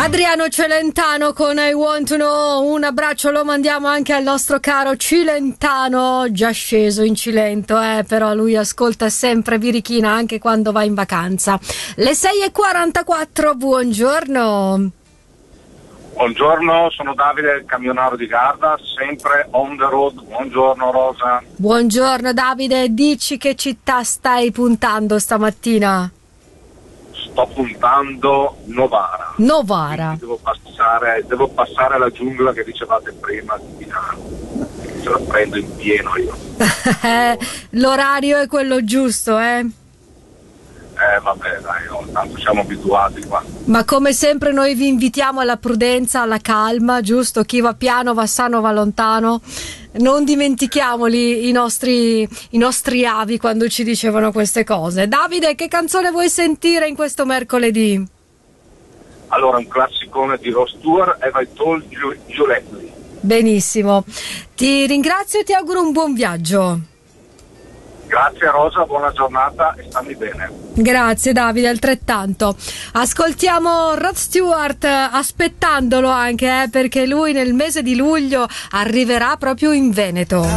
Adriano Celentano con I Want to Know. Un abbraccio lo mandiamo anche al nostro caro Cilentano, già sceso in Cilento, però lui ascolta sempre Birichina anche quando va in vacanza. Le 6:44, buongiorno. Buongiorno, sono Davide, camionaro di Garda, sempre on the road. Buongiorno Rosa. Buongiorno Davide, dici che città stai puntando stamattina? Sto puntando Novara. Novara. Devo passare la giungla che dicevate prima di Milano. Ce la prendo in pieno io. L'orario è quello giusto, Vabbè, dai, tanto siamo abituati qua. Ma come sempre noi vi invitiamo alla prudenza, alla calma, giusto? Chi va piano va sano, va lontano. Non dimentichiamoli i nostri avi quando ci dicevano queste cose. Davide, che canzone vuoi sentire in questo mercoledì? Allora, un classicone di Ross Stewart, Have I Told You Lately. Benissimo. Ti ringrazio e ti auguro un buon viaggio. Grazie Rosa, buona giornata e stammi bene. Grazie Davide, altrettanto. Ascoltiamo Rod Stewart, aspettandolo anche perché lui nel mese di luglio arriverà proprio in Veneto.